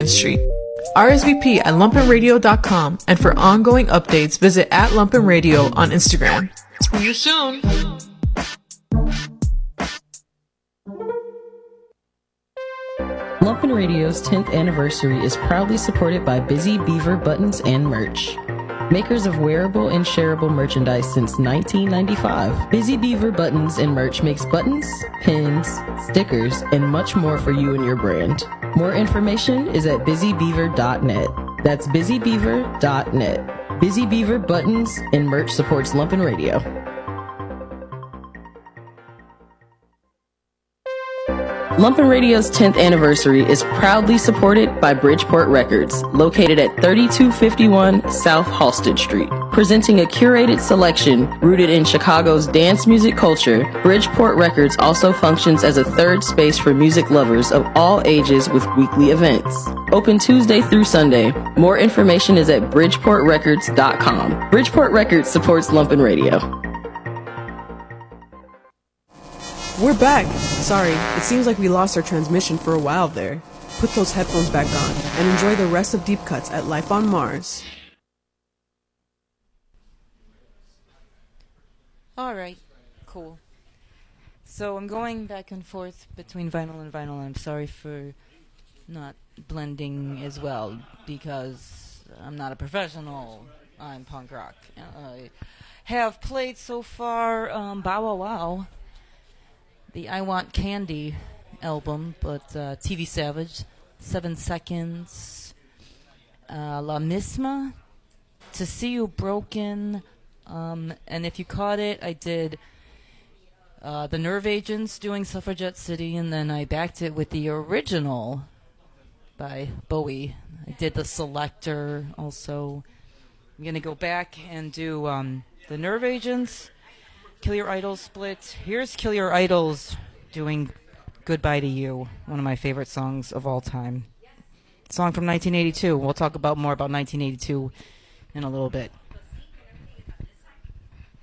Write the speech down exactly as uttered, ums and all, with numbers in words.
Street. R S V P at lumpen radio dot com, and for ongoing updates, visit at lumpen radio on Instagram. See you soon! Lumpen Radio's tenth anniversary is proudly supported by Busy Beaver Buttons and Merch, makers of wearable and shareable merchandise since nineteen ninety-five. Busy Beaver Buttons and Merch makes buttons, pins, stickers, and much more for you and your brand. More information is at busy beaver dot net. That's busy beaver dot net. Busy Beaver Buttons and Merch supports Lumpen Radio. Lumpen Radio's tenth anniversary is proudly supported by Bridgeport Records, located at thirty-two fifty-one South Halsted Street. Presenting a curated selection rooted in Chicago's dance music culture, Bridgeport Records also functions as a third space for music lovers of all ages with weekly events. Open Tuesday through Sunday. More information is at bridgeport records dot com. Bridgeport Records supports Lumpen Radio. We're back! Sorry, it seems like we lost our transmission for a while there. Put those headphones back on, and enjoy the rest of Deep Cuts at Life on Mars. Alright, cool. So I'm going back and forth between vinyl and vinyl, and I'm sorry for not blending as well, because I'm not a professional. I'm punk rock. I have played so far um, Bow Wow Wow, the I Want Candy album, but uh, T V Savage, Seven Seconds, uh, La Misma, To See You Broken, um, and if you caught it, I did uh, the Nerve Agents doing Suffragette City, and then I backed it with the original by Bowie. I did the Selector also. I'm going to go back and do um, the Nerve Agents, Kill Your Idols split. Here's Kill Your Idols doing Goodbye to You, one of my favorite songs of all time. Song from nineteen eighty-two. We'll talk about more about nineteen eighty-two in a little bit.